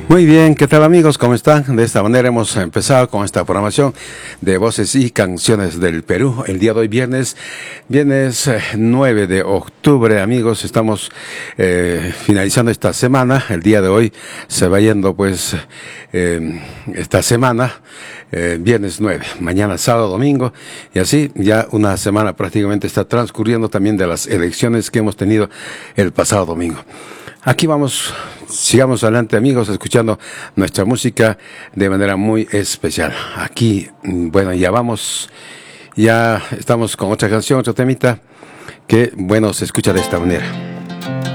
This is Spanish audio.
Muy bien, ¿qué tal amigos? ¿Cómo están? De esta manera hemos empezado con esta programación de voces y canciones del Perú. El día de hoy, viernes 9 de octubre, amigos, estamos finalizando esta semana. El día de hoy se va yendo pues esta semana, viernes 9, mañana sábado, domingo, y así ya una semana prácticamente está transcurriendo también de las elecciones que hemos tenido el pasado domingo. Aquí vamos, sigamos adelante amigos, escuchando nuestra música de manera muy especial. Aquí, bueno, ya estamos con otra canción, otro temita, que bueno, se escucha de esta manera.